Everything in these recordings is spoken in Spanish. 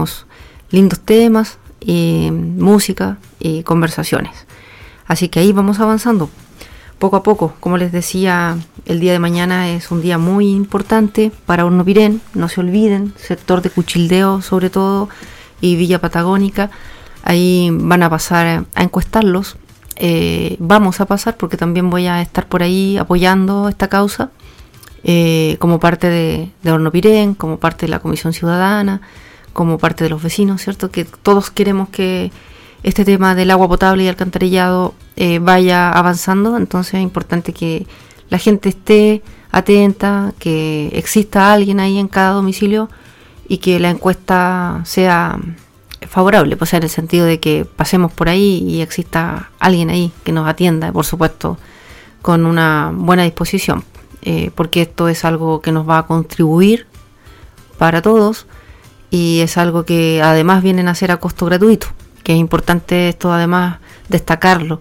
lindos temas, música y conversaciones. Así que ahí vamos avanzando poco a poco. Como les decía, el día de mañana es un día muy importante para Hornopiren. No se olviden, sector de Cuchildeo sobre todo y Villa Patagónica. Ahí van a pasar a encuestarlos. Vamos a pasar porque también voy a estar por ahí apoyando esta causa como parte de Hornopiren, como parte de la Comisión Ciudadana, como parte de los vecinos, ¿cierto? Que todos queremos que este tema del agua potable y alcantarillado vaya avanzando. Entonces es importante que la gente esté atenta, que exista alguien ahí en cada domicilio y que la encuesta sea favorable, pues en el sentido de que pasemos por ahí y exista alguien ahí que nos atienda, por supuesto, con una buena disposición, porque esto es algo que nos va a contribuir para todos y es algo que además vienen a hacer a costo gratuito, que es importante esto además destacarlo.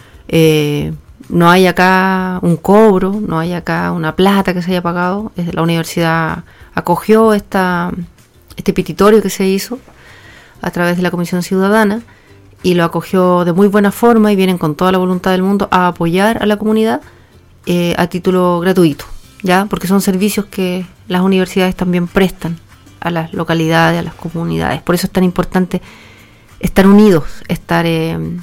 No hay acá un cobro, no hay acá una plata que se haya pagado. La universidad acogió este petitorio que se hizo a través de la Comisión Ciudadana y lo acogió de muy buena forma y vienen con toda la voluntad del mundo a apoyar a la comunidad a título gratuito, ¿ya? Porque son servicios que las universidades también prestan a las localidades, a las comunidades. Por eso es tan importante estar unidos, estar de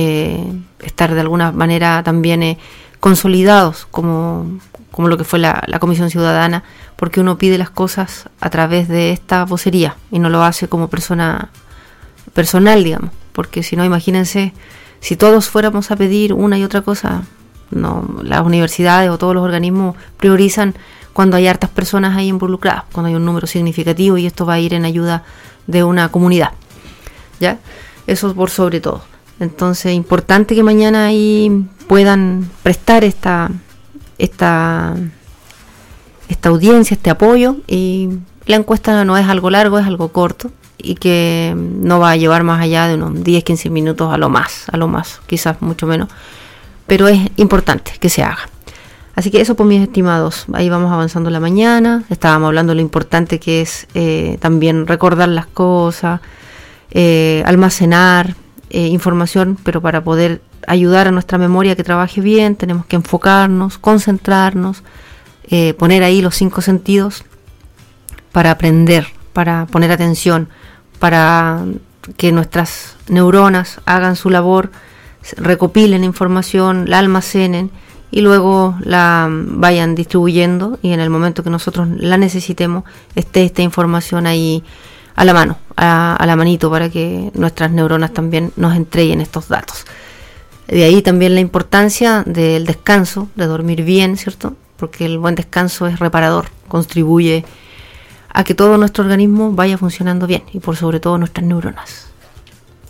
alguna manera también consolidados como lo que fue la Comisión Ciudadana, porque uno pide las cosas a través de esta vocería y no lo hace como persona personal, digamos, porque si no, imagínense, si todos fuéramos a pedir una y otra cosa, no, las universidades o todos los organismos priorizan cuando hay hartas personas ahí involucradas, cuando hay un número significativo y esto va a ir en ayuda de una comunidad, ¿ya? Eso por sobre todo. Entonces, importante que mañana ahí puedan prestar esta audiencia, este apoyo, y la encuesta no es algo largo, es algo corto y que no va a llevar más allá de unos 10-15 minutos a lo más, quizás mucho menos, pero es importante que se haga. Así que eso, por mis estimados, ahí vamos avanzando la mañana. Estábamos hablando de lo importante que es también recordar las cosas, almacenar información, pero para poder ayudar a nuestra memoria que trabaje bien, tenemos que enfocarnos, concentrarnos, poner ahí los 5 sentidos para aprender, para poner atención, para que nuestras neuronas hagan su labor, recopilen información, la almacenen y luego la vayan distribuyendo, y en el momento que nosotros la necesitemos esté esta información ahí a la mano, a la manito, para que nuestras neuronas también nos entreguen estos datos. De ahí también la importancia del descanso, de dormir bien, ¿cierto? Porque el buen descanso es reparador, contribuye a que todo nuestro organismo vaya funcionando bien y por sobre todo nuestras neuronas.